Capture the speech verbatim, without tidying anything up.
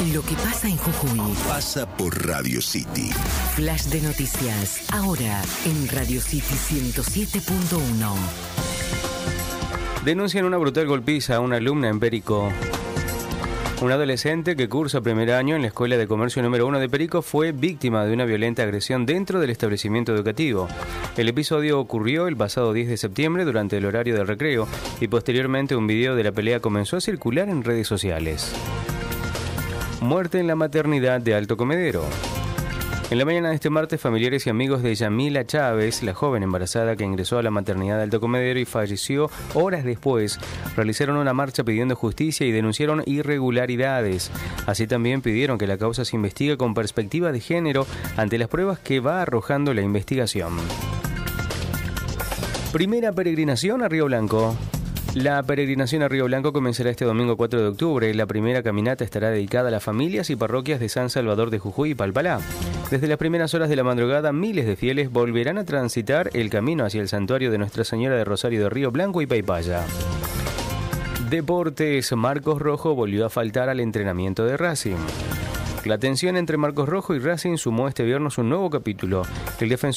Lo que pasa en Jujuy pasa por Radio City. Flash de noticias, ahora en Radio City ciento siete punto uno. Denuncian una brutal golpiza a una alumna en Perico. Un adolescente que cursa primer año en la Escuela de Comercio número uno de Perico fue víctima de una violenta agresión dentro del establecimiento educativo. El episodio ocurrió el pasado diez de septiembre durante el horario del recreo y posteriormente un video de la pelea comenzó a circular en redes sociales. Muerte en la maternidad de Alto Comedero. En la mañana de este martes, familiares y amigos de Yamila Chávez, la joven embarazada que ingresó a la maternidad de Alto Comedero y falleció horas después, realizaron una marcha pidiendo justicia y denunciaron irregularidades. Así también pidieron que la causa se investigue con perspectiva de género ante las pruebas que va arrojando la investigación. Primera peregrinación a Río Blanco. La peregrinación a Río Blanco comenzará este domingo cuatro de octubre. La primera caminata estará dedicada a las familias y parroquias de San Salvador de Jujuy y Palpalá. Desde las primeras horas de la madrugada, miles de fieles volverán a transitar el camino hacia el santuario de Nuestra Señora de Rosario de Río Blanco y Paipaya. Deportes. Marcos Rojo volvió a faltar al entrenamiento de Racing. La tensión entre Marcos Rojo y Racing sumó este viernes un nuevo capítulo. El defensor